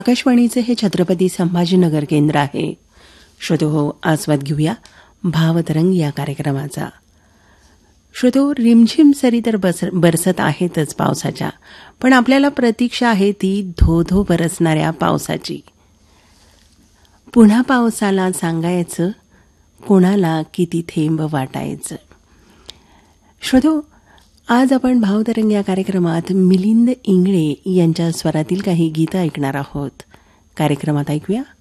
आकाशवाणीचे हे छत्रपती संभाजीनगर केंद्र आहे. श्रोतो, आस्वाद घेऊया भावतरंग या कार्यक्रमाचा. श्रोतो, रिमझिम सरी तर बरसत आहेतच पावसाच्या, पण आपल्याला प्रतीक्षा आहे ती धो धो बरसणाऱ्या पावसाची. पुन्हा पावसाला सांगायचं कोणाला किती थेंब वाटायचं. श्रोतो, आज आपण भावतरंग या कार्यक्रमात मिलिंद इंगळे यांच्या स्वरातील काही गीतं ऐकणार आहोत. कार्यक्रमात ऐकूया